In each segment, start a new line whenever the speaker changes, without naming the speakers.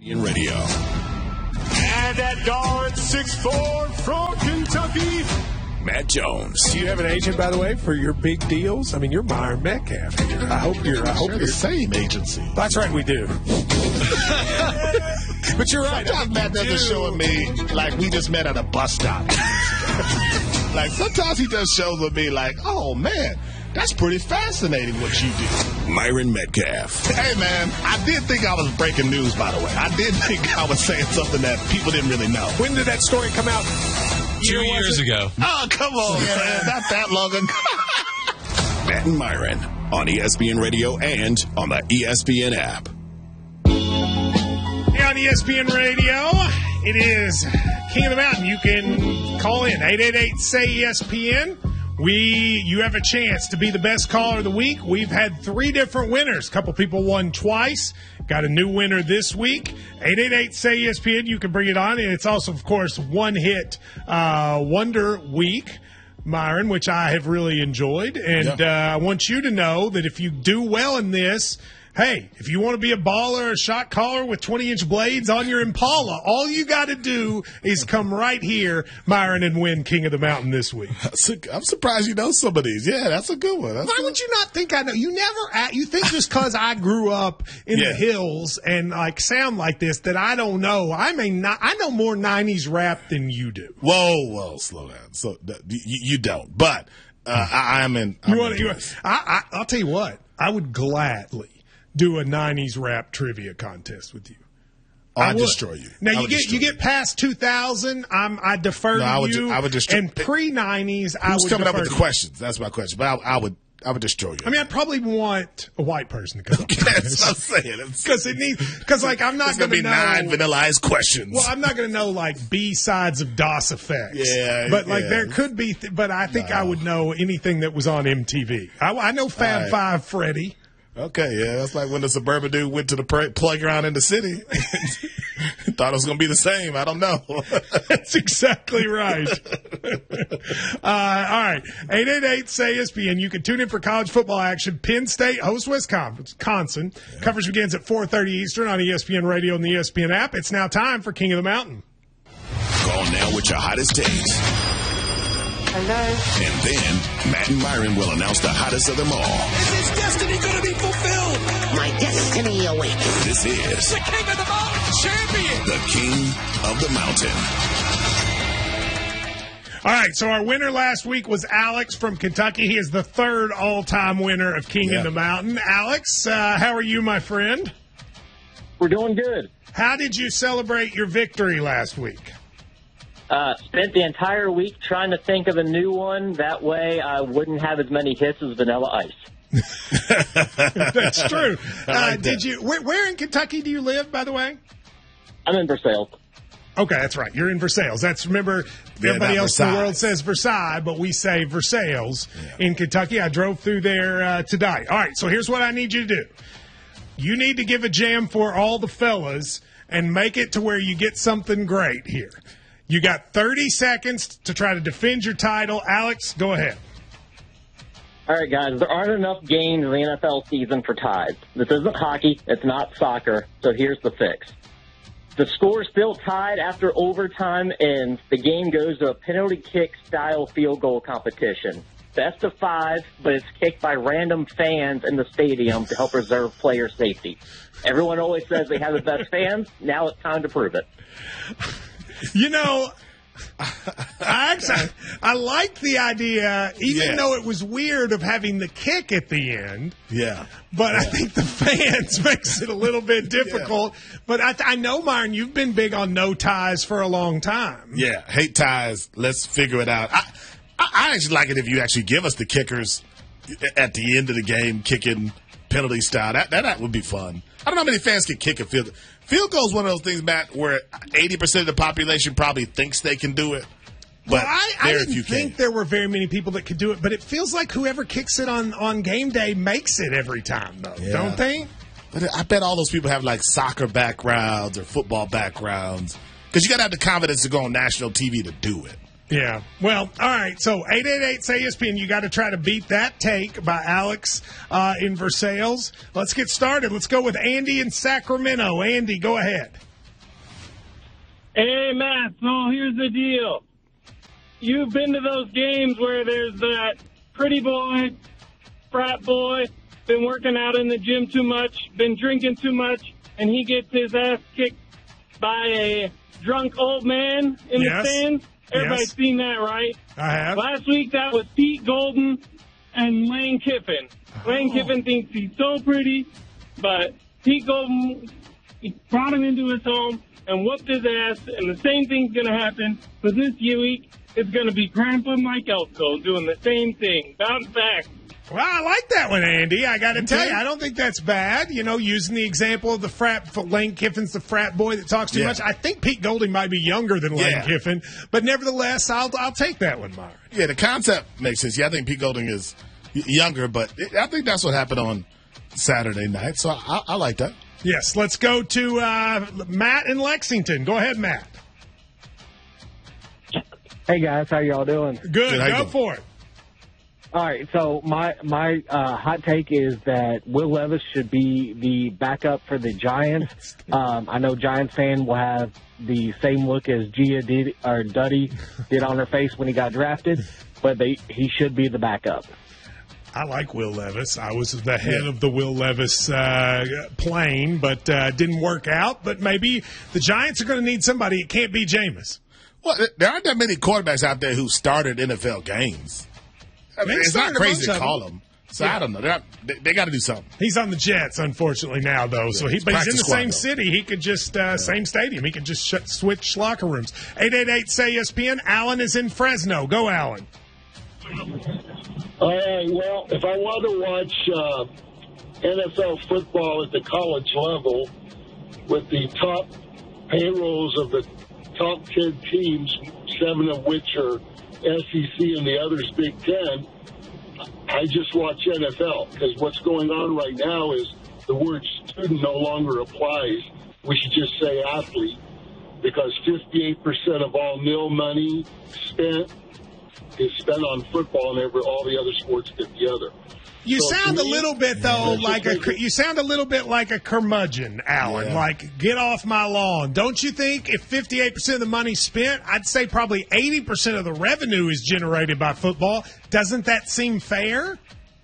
In radio.
And that guard 6'4" from Kentucky,
Matt Jones.
Do you have an agent, by the way, for your big deals? I mean, you're Myron Metcalf here. I hope you're
the same agency.
That's right, we do. But you're right.
Sometimes Matt doesn't show me like we just met at a bus stop. Like sometimes he does shows with me like, oh man, that's pretty fascinating what you do.
Myron Metcalf.
Hey man, I did think I was breaking news, by the way. I did think I was saying something that people didn't really know.
When did that story come out?
2 years ago.
Oh, come on, man. Not that long ago.
Matt and Myron on ESPN Radio and on the ESPN app.
Here on ESPN Radio, it is King of the Mountain. You can call in 888-SAY-ESPN. You have a chance to be the best caller of the week. We've had 3 different winners. A couple people won twice. Got a new winner this week. 888-SAY-ESPN. You can bring it on. And it's also, of course, One Hit Wonder Week, Myron, which I have really enjoyed. And I want you to know that if you do well in this, hey, if you want to be a baller, a shot caller with 20-inch blades on your Impala, all you got to do is come right here, Myron, and win King of the Mountain this week.
I'm surprised you know some of these. Yeah, that's a good one.
Why would you not think I know? You think just because I grew up in the hills and like sound like this that I don't know. I know more 90s rap than you do.
Whoa, slow down. So you don't, but I'm in.
I'll tell you what. I would gladly do a 90s rap trivia contest with you.
I'd destroy you.
Now you get past 2000, I defer to you. I would destroy. And pre-90s, I would.
Who's coming up with the questions? That's my question. But I would destroy you.
I mean, I'd probably want a white person to come up with
That's what I'm saying.
Because I'm not going to know
9 Vanilla Ice questions.
Well, I'm not going to know like B-sides of DOS Effects.
Yeah,
but there could be. But I think I would know anything that was on MTV. I know Fab Five Freddy.
Okay, yeah, that's like when the suburban dude went to the playground in the city. Thought it was going to be the same. I don't know.
That's exactly right. All right, 888-SAY-ESPN. You can tune in for college football action. Penn State hosts Wisconsin. Yeah. Coverage begins at 4:30 Eastern on ESPN Radio and the ESPN app. It's now time for King of the Mountain.
Call now with your hottest takes.
Hello.
And then Matt and Myron will announce the hottest of them all.
Is his destiny going to be fulfilled?
My destiny awaits.
This is
the King of the Mountain champion.
The King of the Mountain.
All right, so our winner last week was Alex from Kentucky. He is the 3rd all-time winner of King of the Mountain. Alex, how are you, my friend?
We're doing good.
How did you celebrate your victory last week?
Spent the entire week trying to think of a new one. That way I wouldn't have as many hits as Vanilla Ice.
That's true. Did you? Where in Kentucky do you live, by the way?
I'm in Versailles.
Okay, that's right. You're in Versailles. Remember, everybody else in the world says Versailles, but we say Versailles in Kentucky. I drove through there today. All right, so here's what I need you to do. You need to give a jam for all the fellas and make it to where you get something great here. You got 30 seconds to try to defend your title. Alex, go ahead.
All right, guys. There aren't enough games in the NFL season for ties. This isn't hockey. It's not soccer. So here's the fix. The score is still tied after overtime ends. The game goes to a penalty kick-style field goal competition. Best of 5, but it's kicked by random fans in the stadium to help preserve player safety. Everyone always says they have the best fans. Now it's time to prove it.
You know, I liked the idea, even though it was weird of having the kick at the end.
Yeah.
But I think the fans makes it a little bit difficult. Yeah. But I know, Myron, you've been big on no ties for a long time.
Yeah, hate ties. Let's figure it out. I actually like it if you actually give us the kickers at the end of the game, kicking penalty style. That would be fun. I don't know how many fans can kick a field goal. Field goal is one of those things, Matt, where 80% of the population probably thinks they can do it. But
I didn't think there were very many people that could do it, but it feels like whoever kicks it on game day makes it every time, though, don't they?
But I bet all those people have, like, soccer backgrounds or football backgrounds. Because you got to have the confidence to go on national TV to do it.
Yeah. Well, all right. So 888-SAY-ESPN, you got to try to beat that take by Alex in Versailles. Let's get started. Let's go with Andy in Sacramento. Andy, go ahead.
Hey, Matt, so here's the deal. You've been to those games where there's that pretty boy, frat boy, been working out in the gym too much, been drinking too much, and he gets his ass kicked by a drunk old man in the stands? Everybody's seen that, right?
I have.
Last week, that was Pete Golden and Lane Kiffin. Lane Kiffin thinks he's so pretty, but Pete Golden, he brought him into his home and whooped his ass, and the same thing's going to happen for this week. It's going to be Grandpa Mike Elko doing the same thing. Bounce back.
Well, I like that one, Andy. I got to tell you, I don't think that's bad. You know, using the example of the frat, Lane Kiffin's the frat boy that talks too much. I think Pete Golding might be younger than Lane Kiffin, but nevertheless, I'll take that one, Myron.
Yeah, the concept makes sense. Yeah, I think Pete Golding is younger, but I think that's what happened on Saturday night, so I like that.
Yes, let's go to Matt in Lexington. Go ahead, Matt.
Hey, guys. How y'all doing?
Good. Go for it.
All right, so my hot take is that Will Levis should be the backup for the Giants. I know Giants fan will have the same look as Duddy did on her face when he got drafted, but he should be the backup.
I like Will Levis. I was the head of the Will Levis plane, but didn't work out. But maybe the Giants are going to need somebody. It can't be Jameis.
Well, there aren't that many quarterbacks out there who started NFL games. I mean, it's not crazy to call them. So I don't know. They got to do something.
He's on the Jets, unfortunately, now, though. So he's in the same city. He could just, same stadium. He could just switch locker rooms. 888-SAY-ESPN. Alan is in Fresno. Go, Alan.
All right, well, if I want to watch NFL football at the college level with the top payrolls of the top 10 teams, 7 of which are SEC and the others Big Ten, I just watch NFL because what's going on right now is the word student no longer applies. We should just say athlete because 58% of all nil money spent is spent on football and all the other sports get together.
You sound a little bit though like a curmudgeon, Alan. Yeah. Like, get off my lawn. Don't you think if 58% of the money's spent, I'd say probably 80% of the revenue is generated by football. Doesn't that seem fair?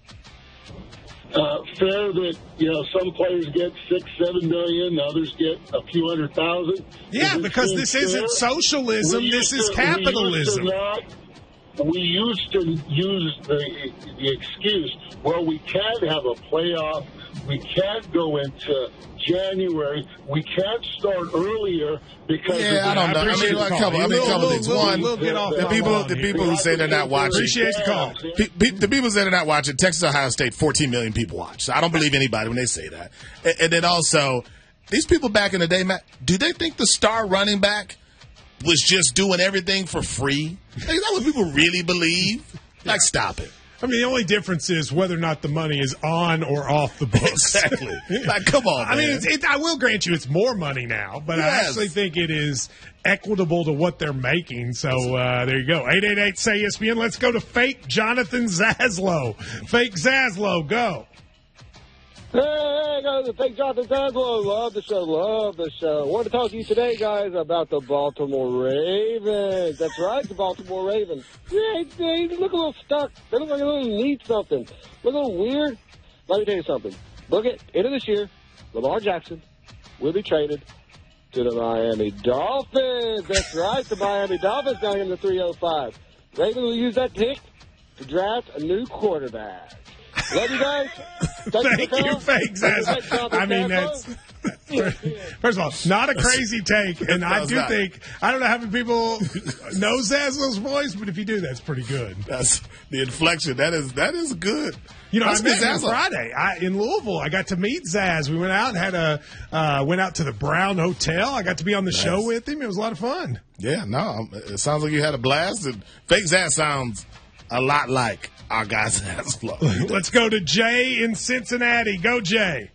Fair that, some players get $6-7 million, others get a few $100,000.
Yeah, because this isn't socialism. This is capitalism.
We used to use the excuse, well, we can't have a playoff. We can't go into January. We can't start earlier because
I don't know. I mean, a couple things. One, the people who say they're not watching.
Appreciate the call.
The people who say they're not watching, Texas, Ohio State, 14 million people watch. So I don't believe anybody when they say that. And then also, these people back in the day, Matt, do they think the star running back was just doing everything for free? Like, is that what people really believe? Like, stop it.
I mean, the only difference is whether or not the money is on or off the books.
Exactly. Like, come on, man.
I mean, I will grant you it's more money now, but I actually think it is equitable to what they're making. So there you go. 888-SAY-ESPN. Let's go to fake Jonathan Zaslow. Fake Zaslow, go.
Hey, guys, it's Fake Jonathan Zaslow. Love the show. I want to talk to you today, guys, about the Baltimore Ravens. That's right, the Baltimore Ravens. Yeah, they look a little stuck. They look like they need something. Look a little weird. Let me tell you something. Look at end of this year, Lamar Jackson will be traded to the Miami Dolphins. That's right, the Miami Dolphins down in the 305. Ravens will use that pick to draft a new quarterback. Love you guys.
Thank you, Fake Zaslow. I mean, that's first of all, not a crazy take, and I do think I don't know how many people know Zaslow's voice, but if you do, that's pretty good.
That's the inflection. That is good.
You know, I met him Friday in Louisville. I got to meet Zaz. We went out and had went out to the Brown Hotel. I got to be on the show with him. It was a lot of fun.
Yeah, no, it sounds like you had a blast. And Fake Zaz sounds a lot like our guys in Zaslow.
Let's go to Jay in Cincinnati. Go, Jay.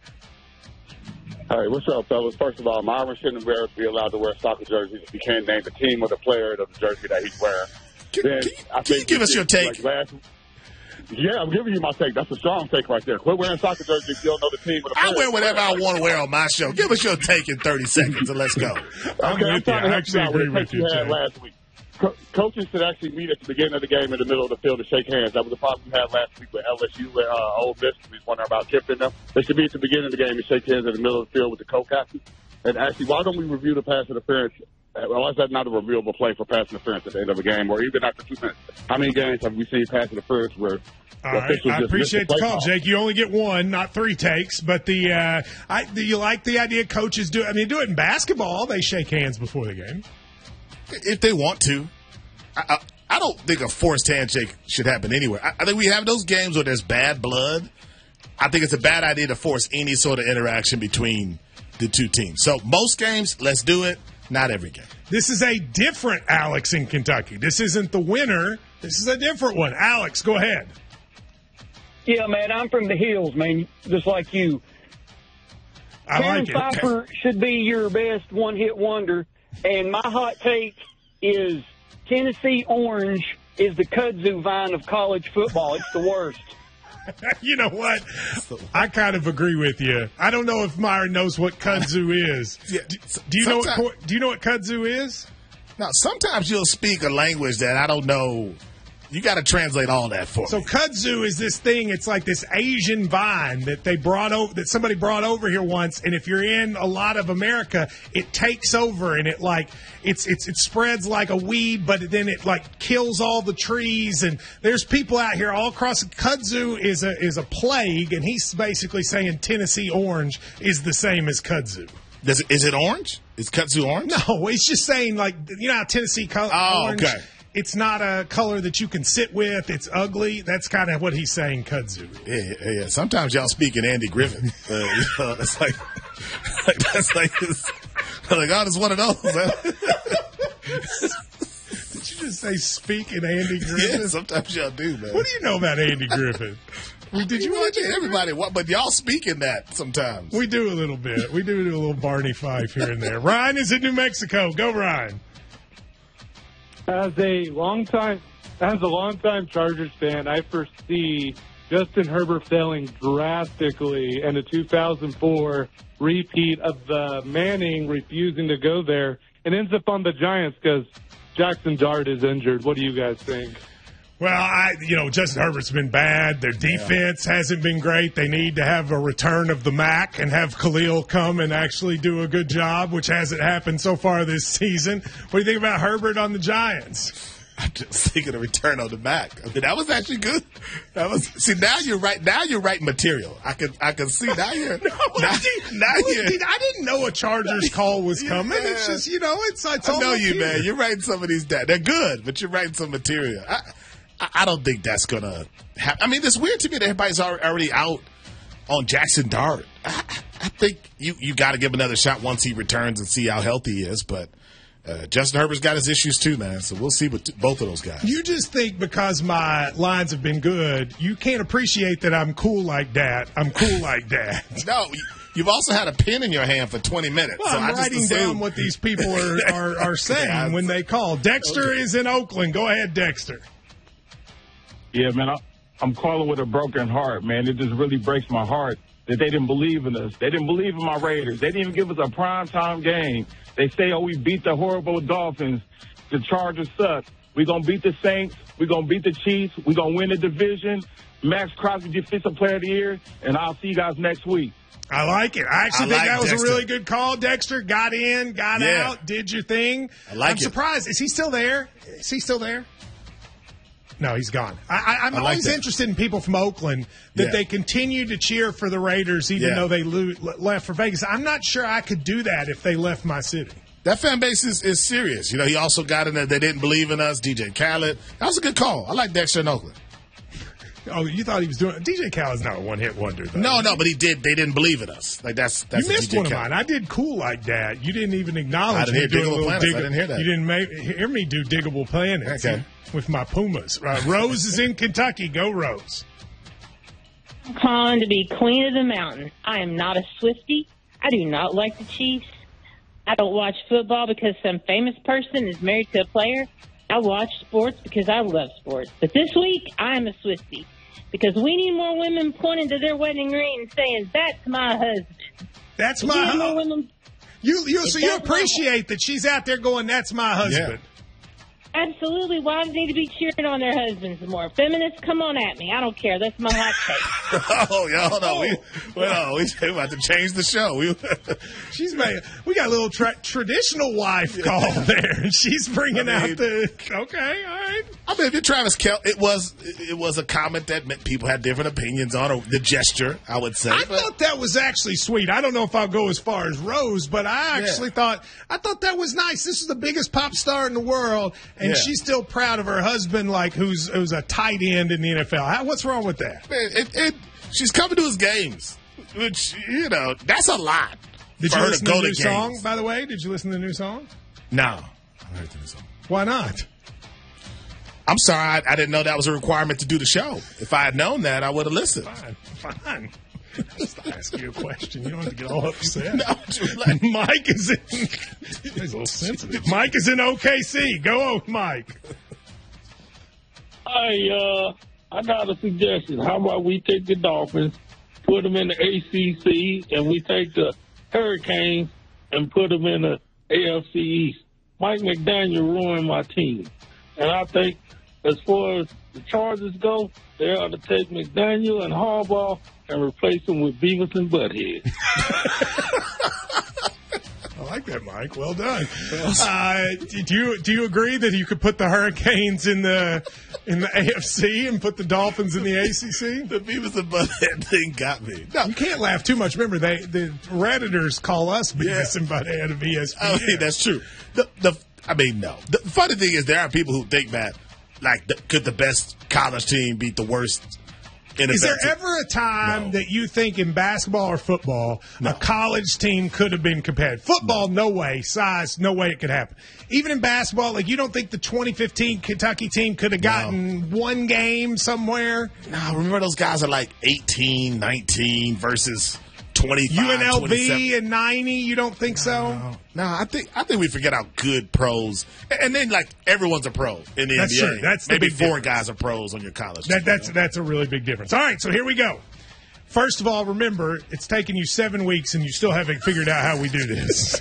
All right, what's up, fellas? First of all, Myron shouldn't be allowed to wear soccer jerseys if he can't name the team or the player of the jersey that he's wearing.
Can you give us your take?
Yeah, I'm giving you my take. That's a strong take right there. Quit wearing soccer jerseys if you don't know the team.
I wear whatever I want to wear on my show. Give us your take in 30 seconds and let's go.
I'm trying to help you out with the take you had last week. Coaches should actually meet at the beginning of the game in the middle of the field to shake hands. That was a problem we had last week with LSU and Ole Miss. We was wondering about Kip and them. They should be at the beginning of the game and shake hands in the middle of the field with the co-captain. And actually, why don't we review the pass interference? Well, is that not a reviewable play for pass interference at the end of a game or even after 2 minutes? How many games have we seen pass interference where
all right, I appreciate the call, Jake. You only get one, not 3 takes. But do you like the idea coaches do? I mean, do it in basketball. They shake hands before the game
if they want to. I don't think a forced handshake should happen anywhere. I think we have those games where there's bad blood. I think it's a bad idea to force any sort of interaction between the two teams. So most games, let's do it. Not every game.
This is a different Alex in Kentucky. This isn't the winner. This is a different one. Alex, go ahead.
Yeah, man, I'm from the hills, man, just like you.
Karen
Pfeiffer should be your best one-hit wonder, and my hot take is Tennessee Orange is the kudzu vine of college football. It's the worst.
You know what? I kind of agree with you. I don't know if Myron knows what kudzu is. Do you know what kudzu is?
Now, sometimes you'll speak a language that I don't know. You got to translate all that for me.
So kudzu is this thing. It's like this Asian vine that they brought over, that somebody brought over here once. And if you're in a lot of America, it takes over and it spreads like a weed, but then it like kills all the trees. And there's people out here all across. Kudzu is a plague, and he's basically saying Tennessee Orange is the same as kudzu.
Is it orange? Is kudzu orange?
No, he's just saying like how Tennessee orange. Okay. It's not a color that you can sit with. It's ugly. That's kind of what he's saying, kudzu.
Yeah. Sometimes y'all speak in Andy Griffin. It's like it's one of those.
Did you just say speak in Andy Griffin?
Yeah, sometimes y'all do, man.
What do you know about Andy Griffin?
Did you watch everybody? But y'all speak in that sometimes.
We do a little bit. We do a little Barney Fife here and there. Ryan is in New Mexico. Go, Ryan.
As a longtime Chargers fan, I foresee Justin Herbert failing drastically in a 2004 repeat of the Manning refusing to go there and ends up on the Giants because Jackson Dart is injured. What do you guys think?
Well, Justin Herbert's been bad. Their defense hasn't been great. They need to have a return of the Mac and have Khalil come and actually do a good job, which hasn't happened so far this season. What do you think about Herbert on the Giants?
I'm just thinking of return on the Mac. I mean, that was actually good. Now you're right. Now you're writing material. I can see now you're.
I didn't know a Chargers call was coming. Yeah. It's just it's
I know you, man. You're writing some of these down. They're good, but you're writing some material. I don't think that's going to happen. I mean, it's weird to me that everybody's already out on Jackson Dart. I think you got to give him another shot once he returns and see how healthy he is. But Justin Herbert's got his issues too, man. So we'll see with both of those guys.
You just think because my lines have been good, you can't appreciate that I'm cool like that. I'm cool like that.
No, you've also had a pen in your hand for 20 minutes.
Well, so I'm writing down what these people are saying when they call. Dexter is in Oakland. Go ahead, Dexter.
Yeah, man, I'm calling with a broken heart, man. It just really breaks my heart that they didn't believe in us. They didn't believe in my Raiders. They didn't even give us a primetime game. They say, we beat the horrible Dolphins. The Chargers suck. We're going to beat the Saints. We're going to beat the Chiefs. We're going to win the division. Max Crosby, Defensive Player of the Year, and I'll see you guys next week.
I like it. I actually think that was Dexter. A really good call. Dexter got in, got out, did your thing. I'm surprised. Is he still there? No, he's gone. I'm always interested in people from Oakland that they continue to cheer for the Raiders even though they left for Vegas. I'm not sure I could do that if they left my city.
That fan base is serious. He also got in there. They didn't believe in us. DJ Khaled. That was a good call. I like Dexter in Oakland.
Oh, you thought he was doing – DJ Khaled's not a one-hit wonder, though.
No, but he did. They didn't believe in us. Like, that's
you missed DJ one Khaled. Of mine. I did cool like that. You didn't even acknowledge me doing a little
I didn't hear that.
You didn't hear me do Diggable Planets with my Pumas. Rose is in Kentucky. Go, Rose.
I'm calling to be queen of the mountain. I am not a Swiftie. I do not like the Chiefs. I don't watch football because some famous person is married to a player. I watch sports because I love sports. But this week, I am a Swiftie. because we need more women pointing to their wedding ring and saying, "That's my husband."
That's my husband. So you appreciate that she's out there going, "That's my husband."
Yeah. Absolutely. Wives need to be cheering on their husbands more. Feminists, come on at me. I don't care. That's my hot take.
Hold on. We about to change the show.
We got a little traditional wife call there. She's bringing out the... Okay, all right.
I mean, if you're Travis Kelce, it was a comment that people had different opinions on, or the gesture, I would say.
I thought that was actually sweet. I don't know if I'll go as far as Rose, but I actually thought that was nice. This is the biggest pop star in the world, and she's still proud of her husband, like who's a tight end in the NFL. What's wrong with that?
Man, she's coming to his games, which, that's a lot.
Did you listen to the new song, by the way? Did you listen to the new song?
No. I heard the new song.
Why not?
I'm sorry. I didn't know that was a requirement to do the show. If I had known that, I would have listened.
Fine. Just ask you a question. You don't have to get all upset.
No,
Mike is in. He's a little sensitive. Mike is in OKC. Go, Mike.
I got a suggestion. How about we take the Dolphins, put them in the ACC, and we take the Hurricanes and put them in the AFC East? Mike McDaniel ruined my team. And I think as far as the Chargers go, they ought to take McDaniel and Harbaugh and replace them with Beavis and Butthead.
I like that, Mike. Well done. Do you agree that you could put the Hurricanes in the AFC and put the Dolphins in the ACC?
The Beavis and Butthead thing got me.
No, you can't laugh too much. Remember, the Redditors call us Beavis and Butthead of ESPN.
I mean, that's true. No. The funny thing is there are people who think that, could the best college team beat the worst NFL team?
Is there ever a time that you think in basketball or football a college team could have been competitive? Football, no way. Size, no way it could happen. Even in basketball, you don't think the 2015 Kentucky team could have gotten one game somewhere?
No, remember those guys are 18, 19 versus 25,
UNLV
27.
and 90, you don't think so?
No, I think we forget how good pros, and then everyone's a pro in the
That's
NBA.
True. That's the
maybe
big
4
difference.
guys are pros on your college team.
That's a really big difference. All right, so here we go. First of all, remember, it's taken you 7 weeks and you still haven't figured out how we do this.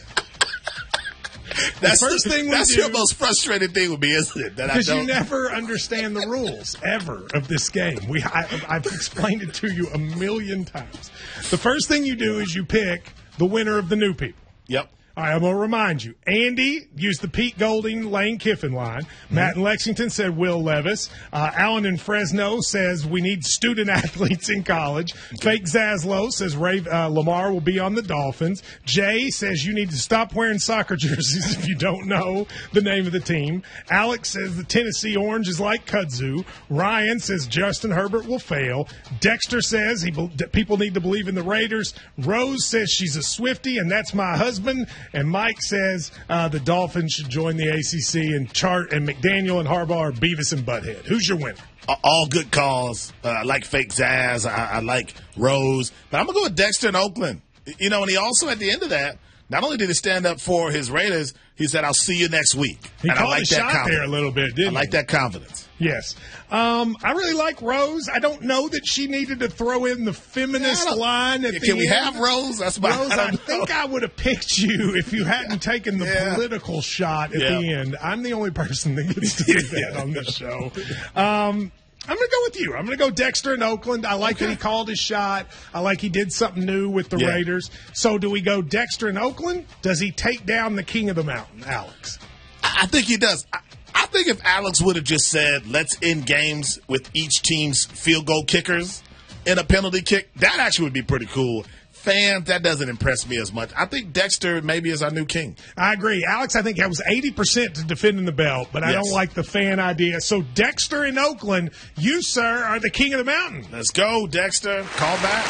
That's your most frustrating thing with me, isn't it?
Because you never understand the rules, ever, of this game. I've explained it to you a million times. The first thing you do is you pick the winner of the new people.
Yep.
All right, I'm going to remind you. Andy used the Pete Golding, Lane Kiffin line. Matt in Lexington said Will Levis. Alan in Fresno says we need student athletes in college. Fake Zaslow says Lamar will be on the Dolphins. Jay says you need to stop wearing soccer jerseys if you don't know the name of the team. Alex says the Tennessee Orange is like kudzu. Ryan says Justin Herbert will fail. Dexter says people need to believe in the Raiders. Rose says she's a Swiftie, and that's my husband. And Mike says the Dolphins should join the ACC, and McDaniel and Harbaugh are Beavis and Butthead. Who's your winner?
All good calls. I like Fake Zaz. I like Rose. But I'm going to go with Dexter in Oakland. And he also, at the end of that, not only did he stand up for his Raiders, he said, I'll see you next week.
He
and
called
I like
his
that
shot
confidence.
there a little bit, didn't he?
I like that confidence.
Yes. I really like Rose. I don't know that she needed to throw in the feminist line at the end.
Can we have Rose? That's my
Rose, I think I would have picked you if you hadn't taken the political shot at the end. I'm the only person that gets to do that on this show. I'm going to go with you. I'm going to go Dexter in Oakland. I like that he called his shot. I like he did something new with the Raiders. So do we go Dexter in Oakland? Does he take down the king of the mountain, Alex?
I think he does. I think if Alex would have just said, let's end games with each team's field goal kickers in a penalty kick, that actually would be pretty cool. Fans, that doesn't impress me as much. I think Dexter maybe is our new king.
I agree. Alex, I think that was 80% to defending the belt, but I don't like the fan idea. So Dexter in Oakland, you, sir, are the king of the mountain.
Let's go, Dexter. Call back.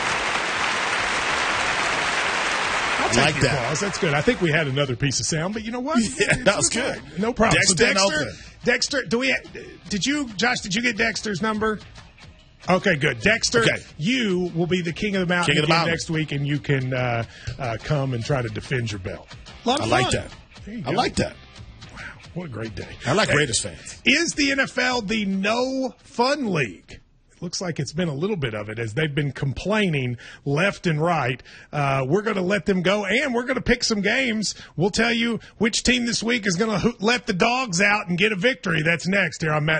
I'll take your applause. That's good. I think we had another piece of sound, but you know what?
Yeah, that was good.
No problem.
Dexter,
Josh, did you get Dexter's number? Okay, good. Dexter, you will be the king of the mountain next week, and you can come and try to defend your belt.
I like that. I like that.
Wow, what a great day.
I like Raiders fans.
Is the NFL the no fun league? Looks like it's been a little bit of it as they've been complaining left and right. We're going to let them go, and we're going to pick some games. We'll tell you which team this week is going to let the dogs out and get a victory. That's next here on Matt